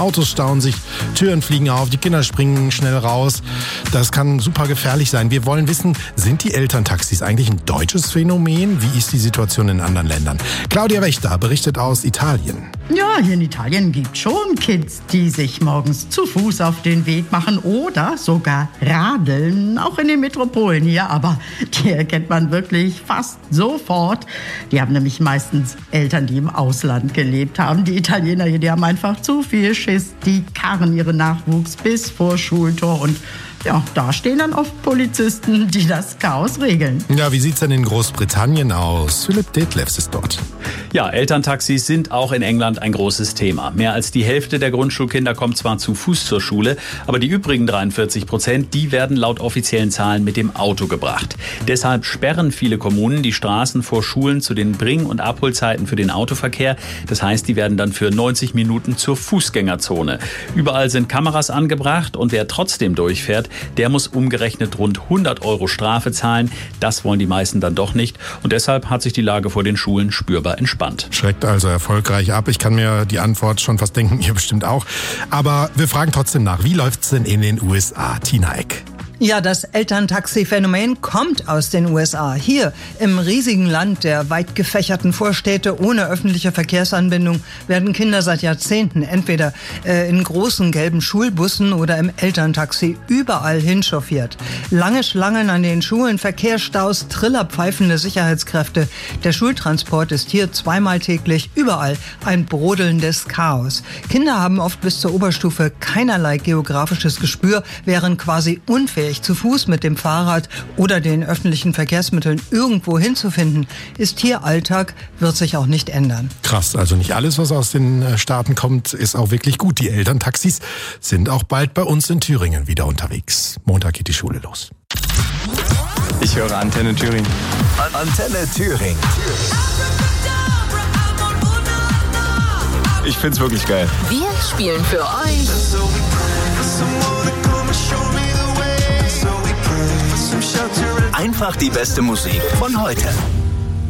Autos stauen sich, Türen fliegen auf, die Kinder springen schnell raus. Das kann super gefährlich sein. Wir wollen wissen, sind die Elterntaxis eigentlich ein deutsches Phänomen? Wie ist die Situation in anderen Ländern? Claudia Wächter berichtet aus Italien. Ja, hier in Italien gibt es schon Kids, die sich morgens zu Fuß auf den Weg machen oder sogar radeln, auch in den Metropolen hier. Aber die erkennt man wirklich fast sofort. Die haben nämlich meistens Eltern, die im Ausland gelebt haben. Die Italiener hier, die haben einfach zu viel Schiss. Die karren ihren Nachwuchs bis vor Schultor und ja, da stehen dann oft Polizisten, die das Chaos regeln. Ja, wie sieht's denn in Großbritannien aus? Philipp Detlefs ist dort. Ja, Elterntaxis sind auch in England ein großes Thema. Mehr als die Hälfte der Grundschulkinder kommt zwar zu Fuß zur Schule, aber die übrigen 43%, die werden laut offiziellen Zahlen mit dem Auto gebracht. Deshalb sperren viele Kommunen die Straßen vor Schulen zu den Bring- und Abholzeiten für den Autoverkehr. Das heißt, die werden dann für 90 Minuten zur Fußgängerzone. Überall sind Kameras angebracht und wer trotzdem durchfährt, der muss umgerechnet rund 100 € Strafe zahlen. Das wollen die meisten dann doch nicht. Und deshalb hat sich die Lage vor den Schulen spürbar entspannt. Schreckt also erfolgreich ab. Ich kann mir die Antwort schon fast denken, ihr bestimmt auch. Aber wir fragen trotzdem nach, wie läuft's denn in den USA? Tina Eck. Ja, das Elterntaxi-Phänomen kommt aus den USA. Hier im riesigen Land der weit gefächerten Vorstädte ohne öffentliche Verkehrsanbindung werden Kinder seit Jahrzehnten entweder in großen gelben Schulbussen oder im Elterntaxi überall hinchauffiert. Lange Schlangen an den Schulen, Verkehrsstaus, trillerpfeifende Sicherheitskräfte. Der Schultransport ist hier zweimal täglich überall ein brodelndes Chaos. Kinder haben oft bis zur Oberstufe keinerlei geografisches Gespür, wären quasi unfähig zu Fuß, mit dem Fahrrad oder den öffentlichen Verkehrsmitteln irgendwo hinzufinden, ist hier Alltag, wird sich auch nicht ändern. Krass, also nicht alles, was aus den Staaten kommt, ist auch wirklich gut. Die Elterntaxis sind auch bald bei uns in Thüringen wieder unterwegs. Montag geht die Schule los. Ich höre Antenne Thüringen. Antenne Thüringen. Ich find's wirklich geil. Wir spielen für euch Einfach die beste Musik von heute.